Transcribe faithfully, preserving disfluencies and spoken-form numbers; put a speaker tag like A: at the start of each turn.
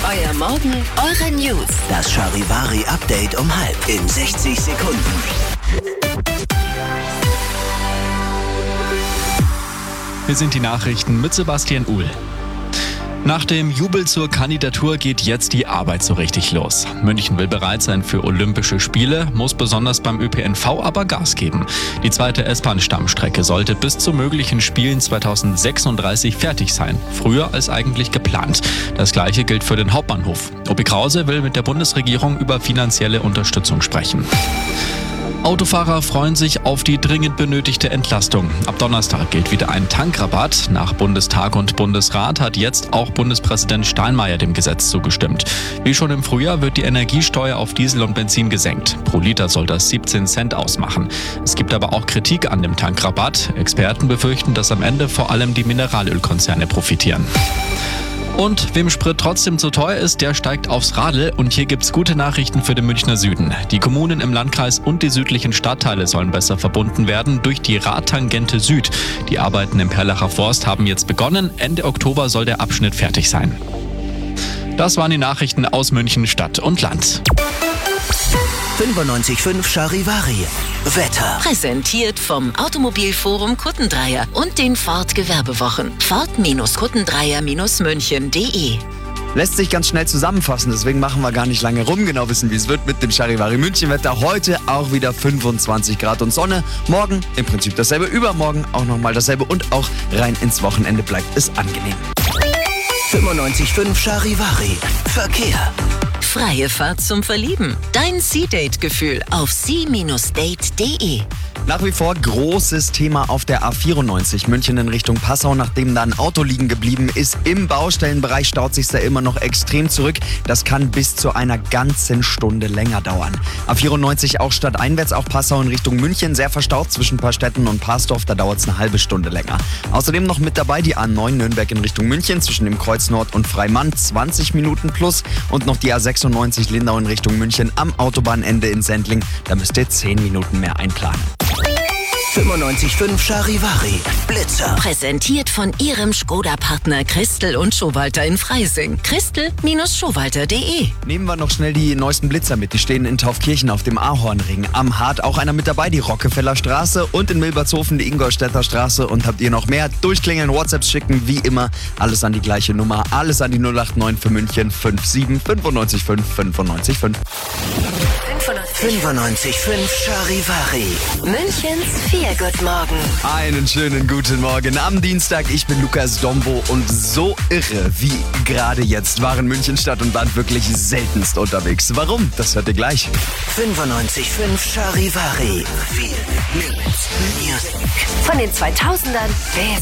A: Euer Morgen, eure News.
B: Das Charivari-Update um halb in sechzig Sekunden.
C: Hier sind die Nachrichten mit Sebastian Uhl. Nach dem Jubel zur Kandidatur geht jetzt die Arbeit so richtig los. München will bereit sein für Olympische Spiele, muss besonders beim Ö P N V aber Gas geben. Die zweite S-Bahn-Stammstrecke sollte bis zu möglichen Spielen zweitausendsechsunddreißig fertig sein, früher als eigentlich geplant. Das gleiche gilt für den Hauptbahnhof. Opi Krause will mit der Bundesregierung über finanzielle Unterstützung sprechen. Autofahrer freuen sich auf die dringend benötigte Entlastung. Ab Donnerstag gilt wieder ein Tankrabatt. Nach Bundestag und Bundesrat hat jetzt auch Bundespräsident Steinmeier dem Gesetz zugestimmt. Wie schon im Frühjahr wird die Energiesteuer auf Diesel und Benzin gesenkt. Pro Liter soll das siebzehn Cent ausmachen. Es gibt aber auch Kritik an dem Tankrabatt. Experten befürchten, dass am Ende vor allem die Mineralölkonzerne profitieren. Und wem Sprit trotzdem zu teuer ist, der steigt aufs Radl. Und hier gibt's gute Nachrichten für den Münchner Süden. Die Kommunen im Landkreis und die südlichen Stadtteile sollen besser verbunden werden durch die Radtangente Süd. Die Arbeiten im Perlacher Forst haben jetzt begonnen. Ende Oktober soll der Abschnitt fertig sein. Das waren die Nachrichten aus München, Stadt und Land.
B: fünfundneunzig Komma fünf Charivari. Wetter.
A: Präsentiert vom Automobilforum Kuttendreier und den Ford Gewerbewochen. Ford Kuttendreier München punkt de.
D: Lässt sich ganz schnell zusammenfassen, deswegen machen wir gar nicht lange rum. Genau wissen, wie es wird mit dem Charivari München Wetter. Heute auch wieder fünfundzwanzig Grad und Sonne. Morgen im Prinzip dasselbe, übermorgen auch nochmal dasselbe und auch rein ins Wochenende bleibt es angenehm.
B: fünfundneunzig Komma fünf Charivari. Verkehr.
A: Freie Fahrt zum Verlieben. Dein Sea-Date-Gefühl auf sea Bindestrich date punkt de.
D: Nach wie vor großes Thema auf der A vierundneunzig München in Richtung Passau, nachdem da ein Auto liegen geblieben ist. Im Baustellenbereich staut sich da immer noch extrem zurück. Das kann bis zu einer ganzen Stunde länger dauern. A vierundneunzig auch stadteinwärts, auch Passau in Richtung München, sehr verstaut zwischen Paarstetten und Parsdorf, da dauert es eine halbe Stunde länger. Außerdem noch mit dabei die A neun Nürnberg in Richtung München zwischen dem Kreuz Nord und Freimann, zwanzig Minuten plus. Und noch die A sechsundneunzig Lindau in Richtung München am Autobahnende in Sendling, da müsst ihr zehn Minuten mehr einplanen.
B: fünfundneunzig Komma fünf Charivari. Blitzer.
A: Präsentiert von Ihrem Skoda-Partner Christel und Schowalter in Freising. Christel Schowalter punkt de.
D: Nehmen wir noch schnell die neuesten Blitzer mit. Die stehen in Taufkirchen auf dem Ahornring. Am Hart auch einer mit dabei, die Rockefeller Straße. Und in Milbertshofen die Ingolstädter Straße. Und habt ihr noch mehr? Durchklingeln, WhatsApps schicken, wie immer. Alles an die gleiche Nummer. Alles an die null acht neun für München fünf sieben fünfundneunzig fünf fünfundneunzig fünf.
B: fünfundneunzig Komma fünf Charivari.
A: Münchens Viergutmorgen.
D: Einen schönen guten Morgen am Dienstag. Ich bin Lukas Dombo und so irre wie gerade jetzt waren München Stadt und Land wirklich seltenst unterwegs. Warum? Das hört ihr gleich.
B: fünfundneunzig Komma fünf Charivari. Viel Music.
E: Von den zweitausendern bis